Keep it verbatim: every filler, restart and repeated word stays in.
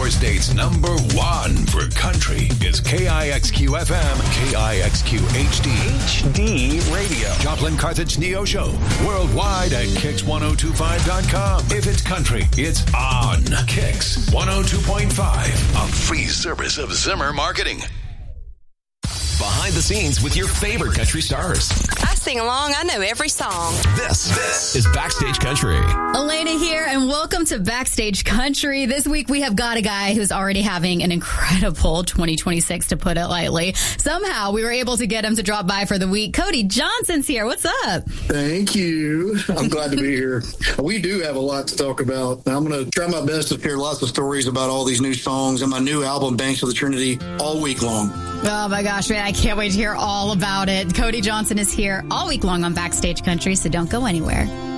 Your state's number one for country is K I X Q F M, K I X Q H D. H D Radio. Joplin Carthage Neosho. Worldwide at Kix ten twenty-five dot com. If it's country, it's on Kix one oh two point five. A free service of Zimmer Marketing. Behind the scenes with your favorite country stars. I sing along. I know every song. This, this is Backstage Country. Elena here, and welcome to Backstage Country. This week we have got a guy who's already having an incredible twenty twenty-six, to put it lightly. Somehow we were able to get him to drop by for the week. Cody Johnson's here. What's up? Thank you. I'm glad to be here. We do have a lot to talk about. I'm going to try my best to share lots of stories about all these new songs and my new album, Banks of the Trinity, all week long. Oh my gosh, man, I can't wait to hear all about it. Cody Johnson is here all week long on Backstage Country, so don't go anywhere.